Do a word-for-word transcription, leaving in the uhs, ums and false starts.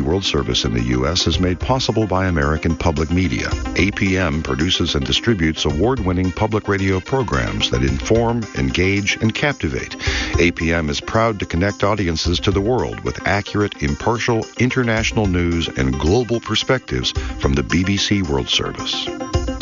World Service in the U S is made possible by American Public Media. A P M produces and distributes award-winning public radio programs that inform, engage, and captivate. A P M is proud to connect audiences to the world with accurate, impartial, international news and global perspectives from the B B C World Service.